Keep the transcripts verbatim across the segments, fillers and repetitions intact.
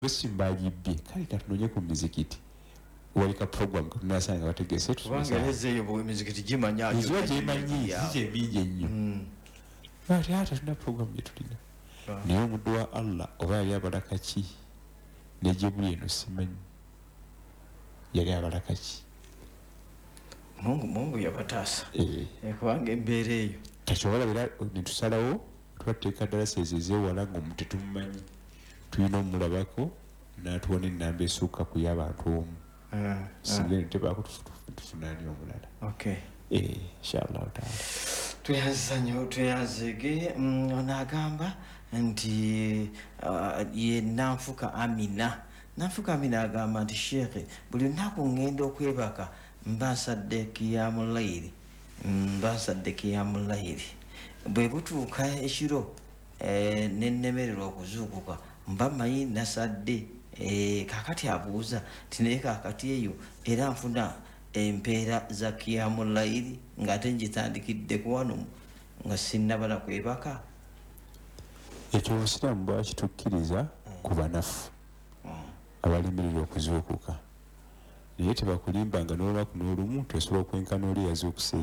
besimba jibbi kali katunonye ku mizikiti walika program kunasanga bategese tubangerezeyo bo mizikiti jimanya ajo jimanyi zije bije nnyo bati hata tuna program yetulina niyo muddu wa Allah oba yali abalaka ki nejibuli eno simanyi yali abalaka ki Mungu Mungu yabatasa eh kubanga embeera eyo tachobola bira nitusalawo twateeka darasa ezo wala ng'omuntu tumumanyi tulina omulabako n'atuwa n'ennamba esukka ku y'abantu omu singa tebaako tufunaani omulala okay eh inshallah taala tuyazanyo tuyazege onagamba nti ye nanfuka Amina nanfuka Amina agamba nti shekhe buli lunaku ngenda okwebaka mbasadde kiyamu layiri mbasadde kiyamu layiri bwe butuuka ekiro nennemererwa okuzuukuka mba mayi nasadde kakati abuuza tinaye kakati eyo era nfuna empeera za kiyamu layiri ng'ate ngitandikidde ku wano nga sinnabala kwebaka ekyo obusiraamu bwakitukkiriza ku banafu abalimirira okuzuukuka naye tebakulimbanga n'olunaku n'olumu tosobola okwenkana oli yazuukuse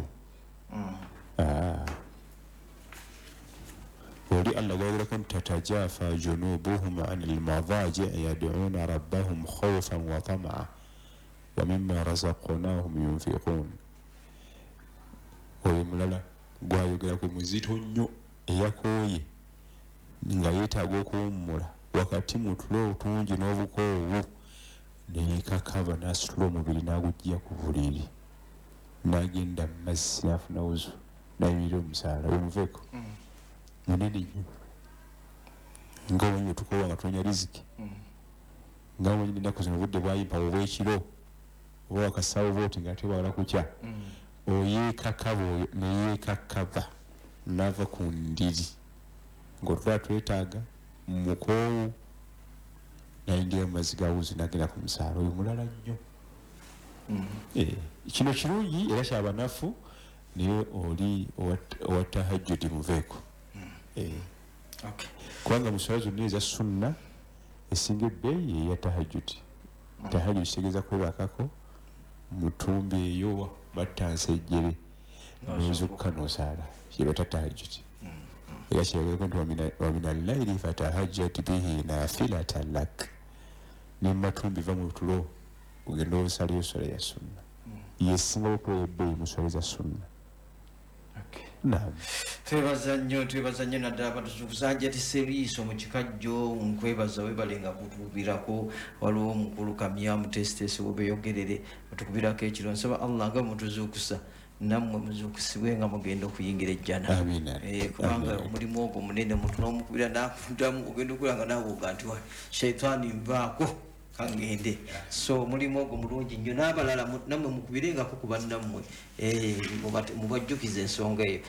ولي الله قال لكم تتجافى جنوبهم عن المضاجع يدعون ربهم خوفا وطمعا ومما رزقناهم ينفقون ويمللا gwayogera ku muzito nnyo eyakooye nga yeetaaga okuwummula wakati mu tulo otungi n'obukoowu neekakaba n'asitula omubiri n'agujja ku buliri n'agenda mu mazzi n'afuna wuzu n'ayimirira omusaala omuveeko munene nnyo nga wenye tukowa nga tunonya riziki nga wenye ennaku zino obudde bwayimpa obw'ekiro oba wakasaawo booti nga tewala kukya oyeekakaba oyo neyeekakaba n'ava ku ndiri ng'otula twetaaga mukoowu nayingira mu mazzi ga wuzu n'agenda ku musaala oyo mulala nnyo kino kirungi era kyabanafu naye oli owa tahajjudi muveeko okay kubanga muswala zonna eza sunna esinga ebbeeyi eya tahajjudi tahajjudi kitegeeza kwebakako mutumbi eyo battansejjere n'ozukka n'osaala kyebata tahajjudi era kyerageko nti wamina layiri fatahajjat bihi nafilatan lak nematumbi va mu tulo ogenda osalayo swala ya sunna yesinga okuwa ebbeeyi muswala za sunna naam twebaza nnyo twebaza nnyo naddala batukusanja ti seriiso mu kikajjo nkwebaza webalenga kutukubirako waliwo omukulu kamyamu tesitesi webeyogerere batukubirako ekiro nsaba Allah nga mutuzuukusa nammwe muzuukusibwe nga mugenda okuyingira ejjana kubanga omulimu ogwo munene muntu n'omukubira nakuddamu ogenda okulanga nawoga nti shaitaani nvaako kangende so mulimu ogwo mulungi nnyo n'abalala nammwe mukubirengako ku bannammwe mubajjukiza ensonga eyo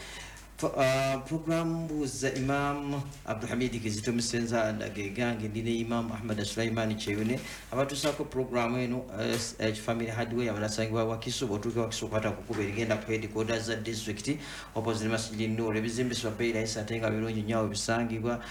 program buuza Imam Abdulhamid Kizito Musenza ndagegange ndine Imam Ahmad Sulaiman Cheyune abatusaako program eno family hardware abalasangibwa Wakiso botuke Wakiso kwata kukuba erigenda ku headquarters za district opposite Masjid Nur ebizimbiswa beira isa tenga birungi nyawo bisangibwa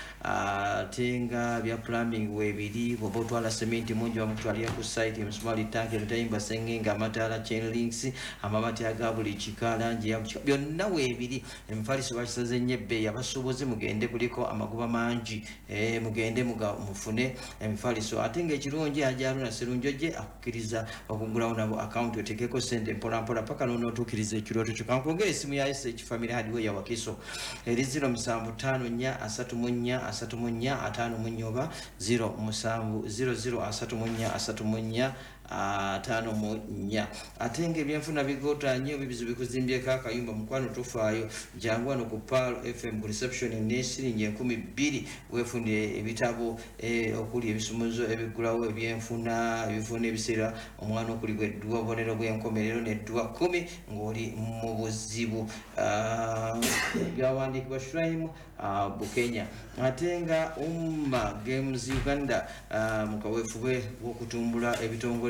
tenga bya plumbing webiri bobotwala cement mungi bamutwalira ku site emisumali tank ebitayimba sengenga amatala chain links amabati agabuli chikala nje byonna webiri emfaliso bakisaze nyebbe yabasubuzi mugende kuliko amaguba mangi eh mugende muga mufune emfaliso atenga ekirungi ajaru na serunjoje akukiriza okugulawo nabo account yotekeko sente mpola mpola paka nono tukiriza ekiroto kikankongera esimu ya S H family hardware ya Wakiso eriziro musanvu tano nya asatu munya asatu munya atano munyoba zero musanvu zero zero asatu munya asatu munya atano munya atenge byenfuna bigota nyo bibizu bikuzimbye kaka yumba mkwano tufaayo jangwa no ku Pal F M reception nesiri nye kumi bbiri wefunde ebitabo eh, okuli ebisumuzo ebigulawo ebyenfuna ebifuna ebisera omwana okuli gwe dduwa bonero bwenkomerero ne dduwa kumi ngoli mu buzibu byawandikibwa Shrine Bukenya atenga umma games Uganda mukawefu bwe okutumbula ebitongole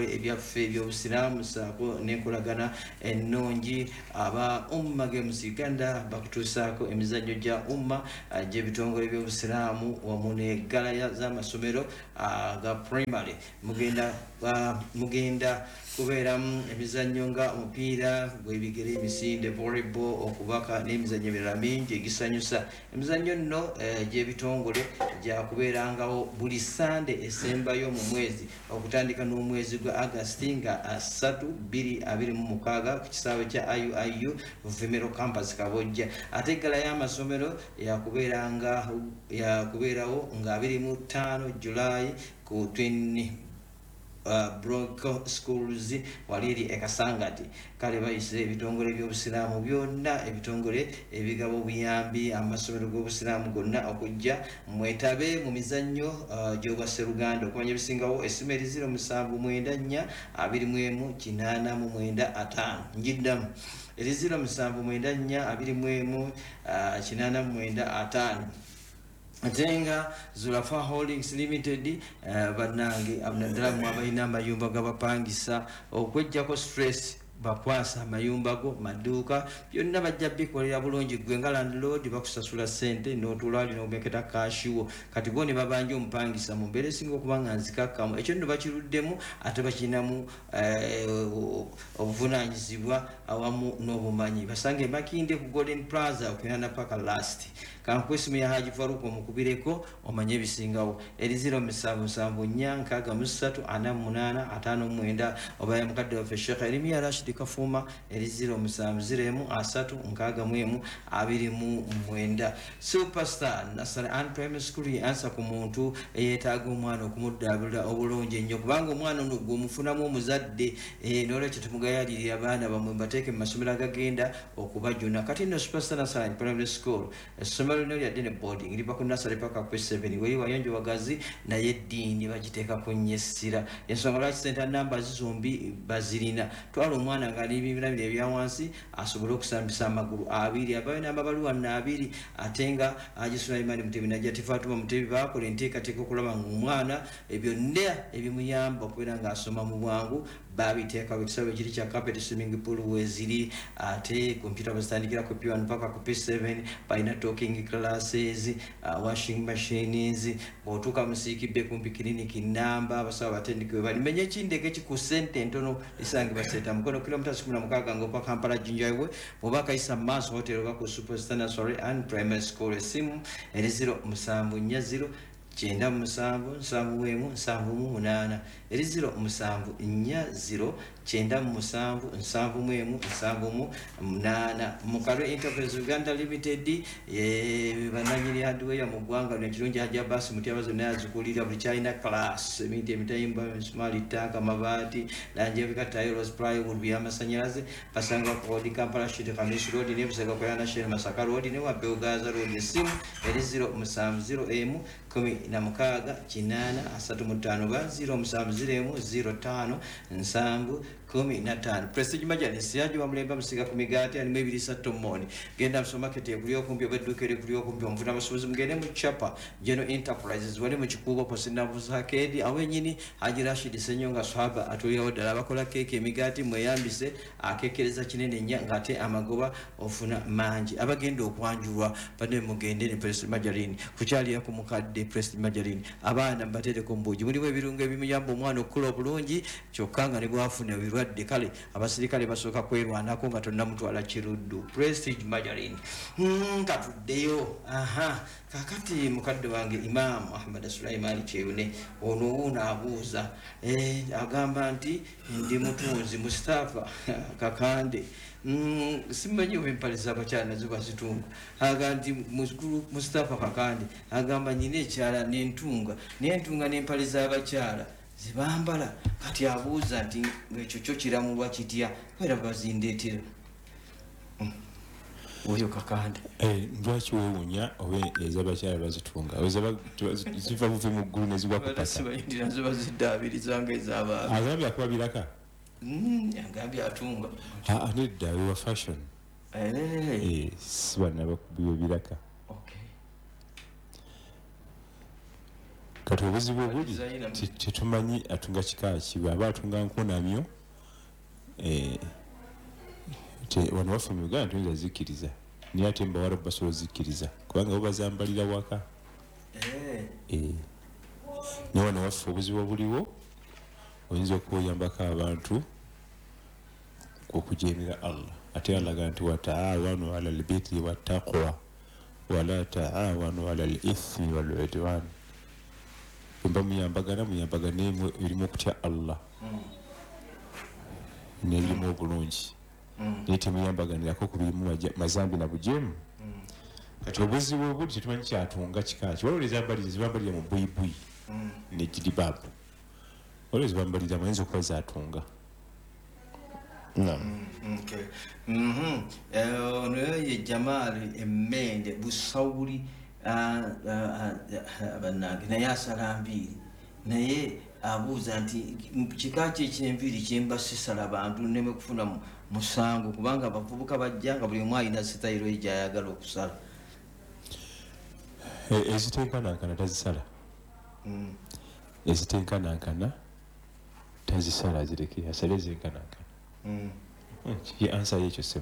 ebyaffe ebyobusiraamu saako n'enkolagana ennungi. Aba Umma Games Uganda bakutuusaako emizannyo gya umma gy'ebitongole by'obusiraamu wamu n'eggala z'amasomero ga primary. Mugenda mugenda kubeeramu emizannyo nga omupiira gw'ebigere, emisinde, volleyball, okubaka n'emizannyo emirala mingi egisanyusa. Emizannyo nno gy'ebitongole gyakubeerangawo buli sande esembayo mu mwezi okutandika n'omwezi gwa August nga asatu bbiri abiri mu mukaaga ku kisaawe kya I U I U Vumero Campus Kabojja. Ate eggala y'amasomero yakubeeranga yakubeerawo nga abiri mu ttaano July ku twenty Uh, Bronco Schools waliri ekasangati. Kale bayise ebitongole by'obusiraamu byonna, ebitongole ebigabo buyambi amasomero g'obusiraamu gonna okujja mwetabe mu mizannyo uh, gy'obwasseruganda okumanya ebisingawo. Essimu eri zero musanvu mwenda nnya abiri mu emu kinaana mu mwenda ataano. Njiddamu eri zero musanvu mwenda nnya abiri mu emu uh, kinaana mu mwenda ataano. Atenga Zulafa Holdings Limited uh, banange abnaddala mu abalina amayumba gabapangisa okwejjako stress bakwasa amayumba go maduuka byonna bajja bikolera bulungi. Gwe nga landlord bakusasula sente n'otulwali n'omeketa kashiwo kati bo ne babanja omupangisa mu mbeera esinga okuba nga nzikakkamu. Ekyo nno bakiruddemu ate bakinamu obuvunaanyizibwa awamu n'obumanyi. Basange Makinde ku Golden Plaza okwinana paka last kankwesimu ya Haji Faruku omukubireko omanye ebisingawo. Eri zero musanvu musanvu nnya nkaaga mu ssatu ana mu munaana ataano mu mwenda oba ya mukadde waffe Sheikh Erimiya Rashid Kafuma. Eri zero musanvu ziro emu asatu nkaaga mu emu abiri mu mwenda. Superstar Nasara and Primary School yansa ku muntu eyeetaaga omwana okumuddabulira obulungi ennyo kubanga omwana ono gw'omufunamu omuzadde n'olwekyo temugayalirira abaana bamwe mbateeke mu masomero agagenda okubajuna. Kati nno Superstar Nasara and Primary School essomero lino lyadde ne boarding liva ku nasale paka ku seven weri wayonjo wagazi naye eddiini bagiteeka ku nnyessira. Ensonga lwaki center numbers zombi bazirina. Twala omwana nga n'ebibiina bino ebya wansi asobole okusambisa amagulu abiri abayo n'amabaluwa nno abiri ate nga Haji Sulaiman Mutebi Najati Fatuma Mutebi baakola enteekateeka okulaba ng'omwana byonna ebimuyamba okubeera ng'asoma mu bwangu babiteeka ku kisaawe ekiri kya carpet swimming pool weziri ate kompyuta bazitandikira ku P one paka ku P seven balina talking classes uh, washing machines bw'otuuka musiikidde kumpi kiriniki namba abasawo batendekebwe bali menye ekindeke kiku sente entono lisangibwa seeta mukono kilomita kumi na mukaaga ng'opa Kampala Jinjaiwe oba Kayisa Mass Hotel oba ku Superstar Nursery and Primary School. Essimu eri zero musanvu nnya ziro kyenda musanvu nsanvu emu nsanvu mu munaana. Eri ziro musanvu nnya ziro kyenda musanvu nsanvu mu emu nsanvu mu munaana. Mukalwe Enterprise Uganda Limited bananyiri hardware mu ggwanga nekirungi Hajja Abbas Mutyabazo naye azikulira buli kyalina class eminti emitayimba misumali ttaka mabaati lanjebika tiles plywood by'amasanyalaze basanga ku Kampala Street Kamis Road ne Busega kwa National Masaka Road ne Wabbe Ugaza Road. Essimu eri ziro musanvu ziro emu kumi na mukaaga kinaana asatu mu ttaano ba ziro musanvu ziro emu ziro ttaano nsanvu kumi na ttaano. Prestige Majalisi yaji wa Mulemba Musiga ku migaati alimu ebiri ssatu mmoni. Genda mu supermarket ekuli okumpi oba edduuka erikuli okumpi omufuna abasuubuzi mugende mu Chapa General Enterprises wali mu kikuubo posina busakedi awenyini Haji Rashid Senyonga Swaba atulirawo ddala abakola keeki emigaati mweyambise akekereza kinene nnyo ng'ate amagoba ofuna mangi. Abagenda okwanjulwa bane mugende ne Prestige Majalini kukyalira ku mukadde Prestige Majalini abaana mbatereko mbuugi mulimu ebirungo ebimuyamba omwana okukula obulungi kyokka nga ne bwafuna ebirwadde kale abasirikale basooka kwerwanako nga tonnamutwala kiruddu. Prestige Majalini katuddeyo aha kakati mukadde wange Imam Ahmad Sulaiman Kyewune ono wuuno abuuza eh, agamba nti ndi mutunzi Mustafa Kakande Mm, simanyi empale z'abakyala nazo bazitunga. Agamba nti mukulu Mustafa Kakande agamba nyina ekyala n'entunga n'entunga n'empale z'abakyala zibambala kati abuuza nti ekyo kyo kiramulwa kitya era bazindeetera mm. Oyo Kakande eh, lwaki weewuunya oba ez'abakyala bazitunga ziva buve mu ggulu ne zigwa ku pata sibayindira nazo baziddaabiriza ng'ez'abantu agambye akuba biraka agambye atunga nedda wa fashion si bana bakubiwa biraka. kati obuzibu obuli tetumanyi atunga kika ki bw'aba atunga nkunamyo wano waffe mu Uganda tuyinza zikkiriza naye ate mbawala basobola zikkiriza kubanga bo bazambalira waka naye wano waffe obuzibu obuliwo oyinza okuyambako abantu okujeemera Allah ate alaga nti wataawanu ala albirri wattaqwa wala taawanu ala alithmi waludwan mba muyambagana muyambagana erimu okutya Allah n'erimu obulungi naye temuyambaganirako ku birimu mazambi na bujeemu kati obuzibu obuli tetumanyi kyatunga kikaki waliwo ezambaliriza zibambalira mu bwibwi ne jiribabu waliwo zibambaliriza mayinza okuba zatunga ono ye Jamali Emmende Busawuli bannange naye asala mbiri naye abuuza nti kika ki eky'enviiri kyembasisala bantu neme kufuna musango kubanga abavubuka bajja nga buli omu alina sitayiro ye gy'ayagala okusala ezitenkanankana tazisala ezitenkanankana tazisala azireke asale ezenkanankana ye ansa yekyo sebo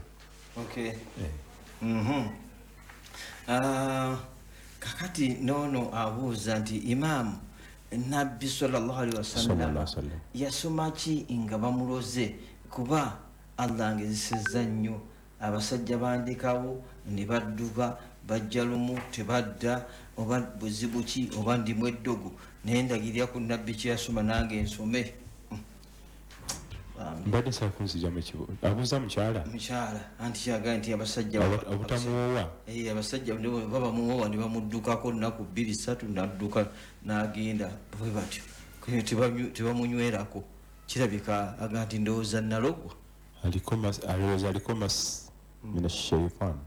kakati noono abuuza nti imaamu nabbi sallallahu alaihi wasallam yasoma ki nga bamuloze kuba Allah ngezisezza nnyo abasajja bandikawo ne badduka bajja lumu tebadda oba buzibu ki oba ndimu eddogo naye ndagirira ku nabbi kyeyasoma nange ensome mbadde sakunzijamu ekibuuzo abuuza mukyala mukyala anti kyagala nti abasajja obutamuwoowa abasajja babamuwoowa ne bamuddukako nnaku bbiri ssatu nadduka n'agenda bwe batyo tebamunywerako kirabika aga nti ndowooza nalogwa alowooza aliko mas mina shaitan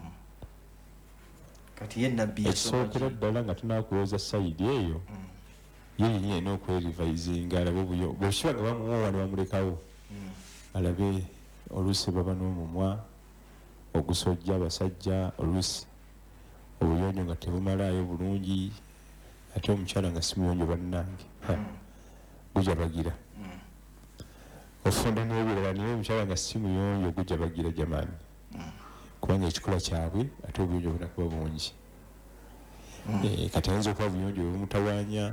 kati ye nabbi ekisookera ddala nga tunakulowooza sayidi eyo ye yennyini alina okwerivaizinga alabe obuyo bwekiba nga bamuwoowa ne bamulekawo alabe oluusi baba n'omumwa ogusojja abasajja oluusi obuyonjo nga tebumalaayo bulungi ate omukyala nga si muyonjo bannange gujabagira ofunda n'ebirala naye omukyala nga si muyonjo gujabagira jamaani kubanga ekikola kyabwe ate obuyonjo bunakuba bungi kati ayinza okuba buyonjo bwebumutawaanya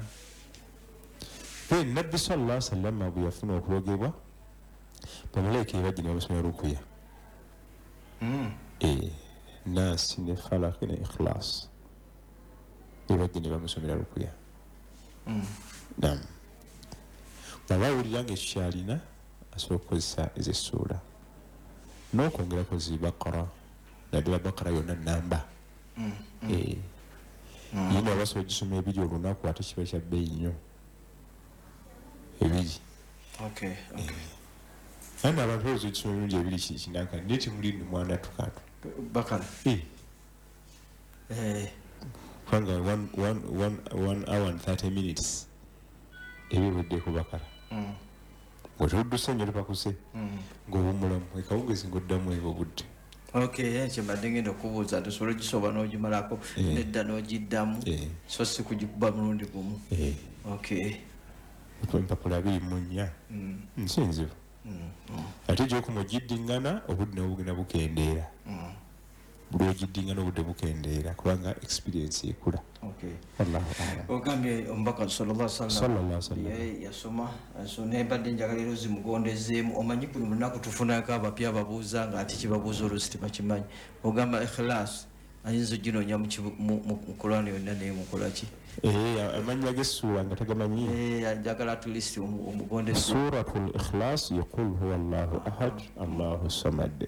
nabbi sallallahu alaihi wasallam bwe yafuna okulogebwa bamalayika ebajja ne bamusomera rukuya nasi ne falaki ne ikhlas ebajja ne bamusomera rukuya nam baba awulira nga ekyo kyalina asobola okukozesa ezessuula n'okwongerako zi bakara naddala bakara yonna namba yina aba asobola ogisoma ebiri olunaku ate kiba kya bbeeyi nnyo ebiri andi abantu ozo ekisoma ebirungi ebiri kinaka naye temuli mwana tukatu bakala kubanga one hour and thirty minutes ebiwedde ku bakala ng'otudduse nnyo tupakuse ng'obumulamu ekawungezi ng'oddamu ebo obudde kyembadde ngenda okubuuza tosobola ogisoba n'ogimalako nedda n'ogiddamu so si kugikuba mulundi gumu empapula abiri mu nnya nsinzibu ate gyokuma ogiddingana obudde nabwo bugenda bukendeera buli ogiddingana obudde bukendeera kubanga experience ekula ogambye omubaka yasoma nembadde njagala era ozimugondezeemu omanyi buli lunaku tufunako abapya ababuuza nga ati kibabuuza oluusi tebakimanyi ogamba ikhlas ayinza oginoonya mu Qur'an yonna naye mukolaki amanya g'essuura nga tagamanyi njagala atulist omugonde suratul ikhlas yaqul huwa allahu ahad allahu samad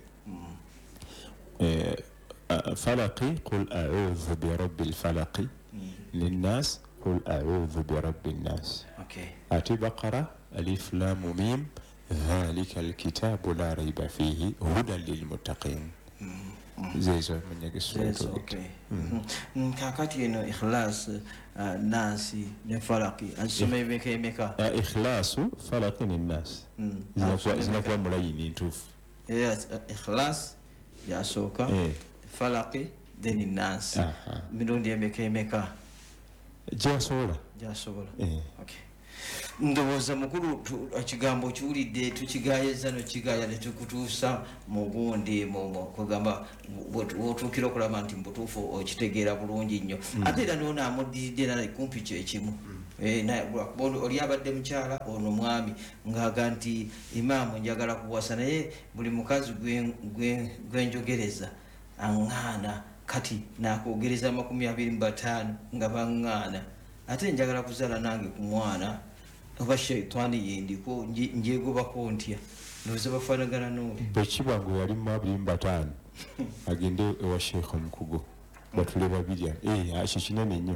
falaqi qul a'udhu birabbil falaqi linnas qul a'udhu birabbin nas ati baqara alif lam mim dhalika alkitabu la rayba fihi hudan lilmuttaqin zezo manyagessuura kakati eno ikhlas nasi ne falaki azisoma emeka emeka ikhlasu falaki ne nasi zinakuba mulayini ntuufu ikhlas yasooka falaki then nasi mirundi emeka emeka gyasobola gyasobola eh. Okay. Ndowooza mukulu ekigambo kiwulidde tukigayeza nokigaya netukutuusa mu gundi kugamba wotuukira okulaba nti mubutuufu okitegeera bulungi nnyo ate era noonamuddiridde nale kumpi kyekimu oli abadde mukyala ono mwami ngaaga nti imaamu njagala kuwasa naye buli mukazi gwenjogereza aŋŋaana kati nakwogereza amakumi abiri mu bataano nga baŋŋaana ate njagala kuzaala nange ku mwana oba shaitani yendiko njegobako ntya noza bafanagana n'oli bwekiba ngu yali mu abiri mu bataano agende ewa sheekha omukugo batule babirya ekyo kinene nnyo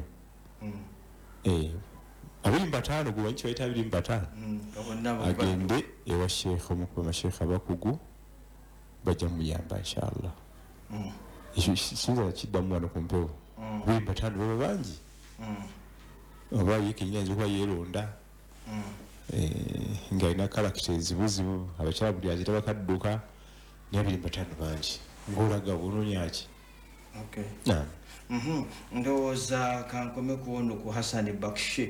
abiri mu bataano gwe wanyi kibaita abiri mu bataano agende ewa sheekha omukugo amasheekha abakugu bajja muyamba inshallah ekyo sinza kiddamu wano ku mpewo abiri mu bataano baba bangi oba yekenyanza okuba yeeronda nga alina kalakita ezibuzibu abakyala buli azita bakadduka naye abiri mu bataano bangi ngaolaga bunonyaki ndowooza kankome kuwono ku Hassan Bakishe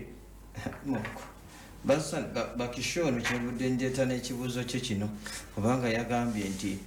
Bakishe ono kyevudde njeeta n'ekibuuzo kye kino kubanga yagambye nti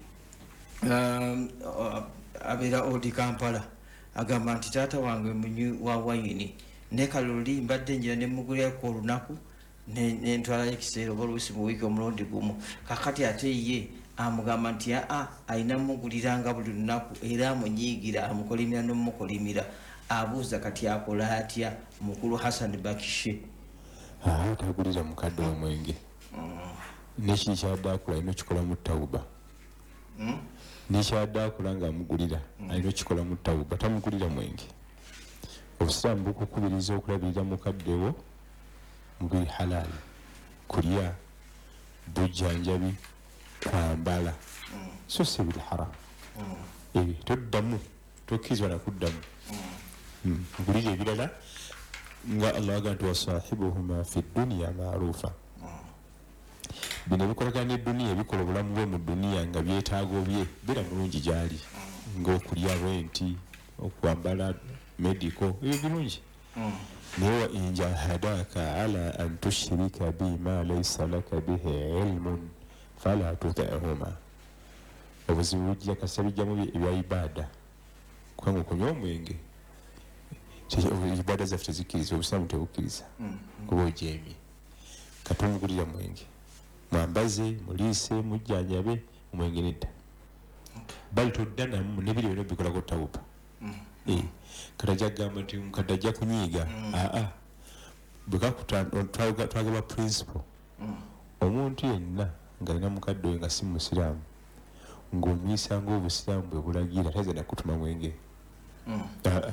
abeera odi Kampala agamba nti taata wange munywi wa wayini ne kaloli mbadde njira ne mugulirako olunaku nentwalayo ekiseera oba oluusi mu wiiki omulundi gumu kakati ate ye amugamba nti aa alina muguliranga buli lunaku era amunyiigira amukolimira n'omukolimira abuuza kati akola atya mukulu Hassan Bakishe tagulira mukadde w'omwenge nekiri kyadde akula alina okikola mu tawuba nekyadde akula ng'amugulira alina okikola mu tawuba tamugulira mwenge obusiraamu bukukubiriza okulabirira mukaddewo mubiri halali kulya bujjanjabi kwambala so si biri haramu ebyo toddamu tokkirizibwa nakuddamu mugulira ebirala nga Allah aga nti wasahibuhuma fi dduniya maarufa bino ebikolagana n'edduniya ebikola obulamu bwe mu dduniya nga byetaago bye bira mulungi gyali ng'okulya renti okwambala medical ebyo birungi naye wa in jahadaka ala an tushrika bi ma laysa laka bihi ilmun fala tuti'huma obuzibu bujja kasita bijjamu ebya ibaada kubanga okunywa omwenge ibaada zaffe tezikkiriza obusiraamu tebukkiriza kuba ojeemye kati omugulira mwenge mwambaze muliise mujjanjabe omwenge nedda bali todda namu nebiri byonna bikolako tawuba kati ajja kugamba nti mukadde ajja kunyiiga aa bwekakutwagaba principle omuntu yenna ng'alina mukadde we nga si musiraamu ng'omuyisa ng'obusiraamu bwe bulagira tayinza nakutuma mwenge aa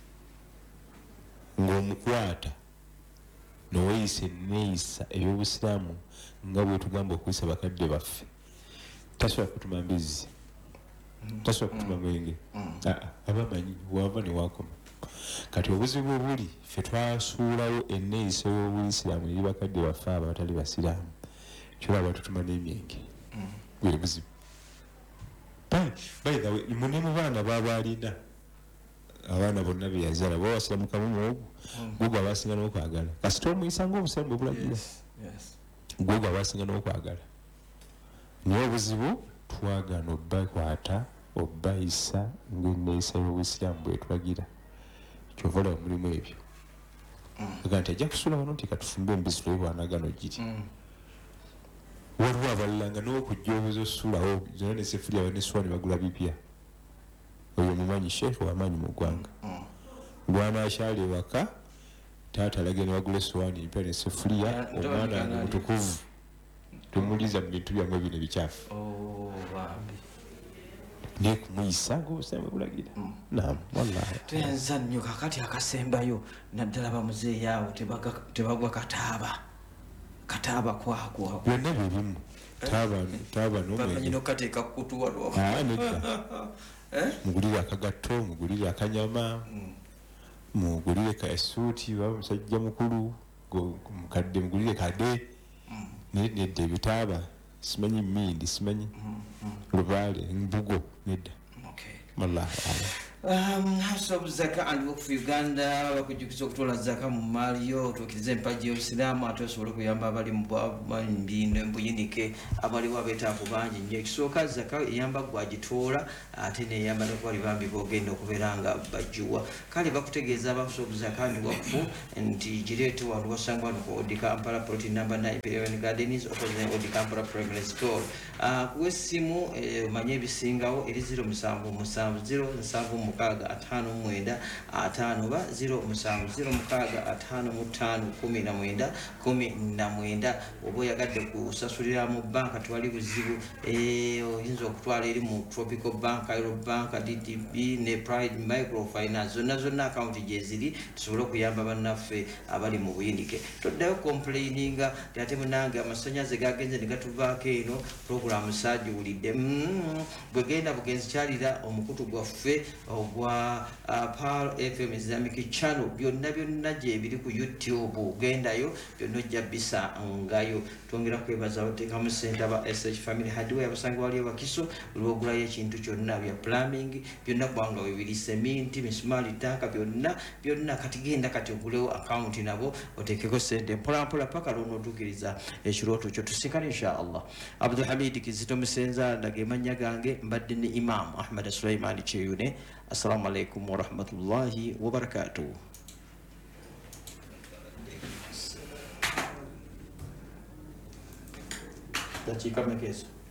ng'omukwata noweeyisa enneeyisa ebyobusiraamu nga bwe tugamba okuyisa bakadde baffe tasobola kutuma mbizzi tasobola kutuma mwenge abamanyi wava newakoma kati obuzibu obuli ffe twasuulawo enneeyisa y'obuyisiraamu eri bakadde baffe abo abatali basiraamu kyolaba tutuma n'emyenge bwe buzibu bayithawe mune mu baana baba alina abaana bonna be yazaala baba basiramukamu muogu gwogo abasinga n'okwagala kasita omuyisa ng'obusiraamu bwe bulagira gwogo abasinga n'okwagala naye obuzibu twagaana obbakwata obbayisa ng'enneeyisa y'obusiraamu bwetulagira kyova olaba mulimu ebyo aga nti ajja kusula wano nti katufumbe embisi tulabe bwanagano giri waliwo abalala n'okujja obuza osulawo zona nesefulya banesuwani bagula bipya oyo mumanyi sheekhe wamaanyi mu ggwanga lwanakyala ewaka taata alage ne bagula esuwani empya nesefuliya omwana wange mutukuvu tomuliza mu bintu byamu ebino ebikyafu naye kumuyisa ng'obusiraamu bulagira naam wallahi tuyinza nnyo kakati akasembayo naddala bamuzeeyi awo tebagwa kataaba kataaba kwakwo byonna byebimu taaba nomwenge nokateeka kukutu walwo nedda mugulire akagato mugulire akanyama mugulire kaesuuti waba musajja mukulu mukadde mugulire kade naye nedda ebitaaba simanyi mindi simanyi lubaale mbugo nedda wallahi Um, House of Zaka and Work for Uganda bakujukiza okutola zaka mu maali yo otuukiriza empagi y'obusiraamu ate osobola okuyamba abali mu buyinike abaliwo abeetaavu bangi nnyo. Ekisooka zaka eyamba gwagitoola ate neyamba nokubali bambi bogenda okubeera nga bagiwa. Kale bakutegeeza aba House of Zaka and Wakfu nti gireete wano wasangwa ku Odi Kampala plot number nine Perion Gardens opposite Odi Kampala Primary School. Uh, kuwa essimu omanye ebisingawo eri zero musanvu musanvu zero nsanvu mukaaga ataano mu mwenda ataano ba zero musanvu zero mukaaga ataano mu ttaano kumi na mwenda kumi na mwenda. Oba oyagadde kusasulira mu banka tewali buzibu, oyinza okutwala eri mu Tropical Bank, Aero Bank, D T B ne Pride Microfinance. Zonna zonna akawunti gye ziri tusobole okuyamba bannaffe abali mu buyinike. Toddayo complaininga ti ate munange amasannyalaze gagenze ne gatuvaako eno programu saagiwulidde. Bwe genda bugenzi kyalira omukutu gwaffe ogwa Pearl F M Islamic Channel byonna byonna gye biri ku YouTube, gendayo byonna ojja bisangayo. Twongera kwebaza abateekamu ssente aba S H Family Hardware abasanga wali Wakiso olw'ogulayo ekintu kyonna bya plumbing byonna kubanga bibiri seminti misumaali tanka byonna byonna kati genda kati ogulewo akawunti nabo oteekeko ssente mpolampola paka lw'onootuukiriza ekirooto kyo. Tusinkane inshallah. Abdul Hamid Kizito Musenza ndage mannya gange mbadde ne Imam Ahmad Sulaiman Cheyune. Assalamu alaikum wa rahmatullahi wa barakatuh. Dakiika mekezo.